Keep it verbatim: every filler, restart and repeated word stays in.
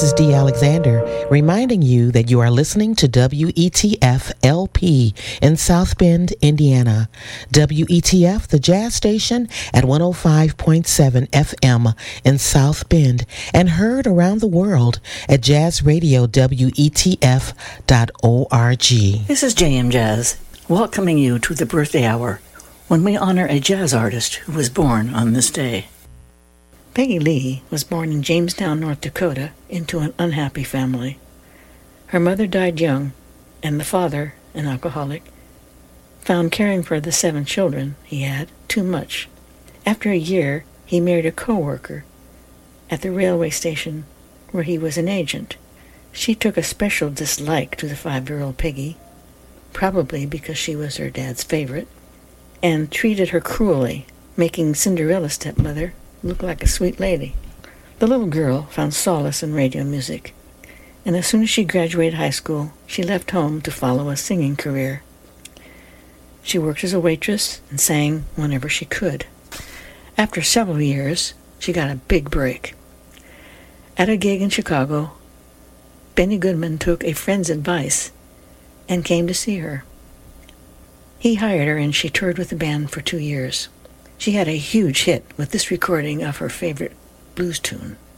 is Dee Alexander, reminding you that you are listening to W E T F L P in South Bend, Indiana. W E T F, the jazz station, at one oh five point seven F M in South Bend, and heard around the world at jazz radio W E T F dot org. This is J M Jazz, welcoming you to the birthday hour, when we honor a jazz artist who was born on this day. Peggy Lee was born in Jamestown, North Dakota, into an unhappy family. Her mother died young, and the father, an alcoholic, found caring for the seven children he had too much. After a year, he married a co-worker at the railway station where he was an agent. She took a special dislike to the five-year-old Peggy, probably because she was her dad's favorite, and treated her cruelly, making Cinderella's stepmother look like a sweet lady. The little girl found solace in radio music, and as soon as she graduated high school, she left home to follow a singing career. She worked as a waitress and sang whenever she could. After several years, she got a big break. At a gig in Chicago, Benny Goodman took a friend's advice and came to see her. He hired her, and she toured with the band for two years. She had a huge hit with this recording of her favorite blues tune.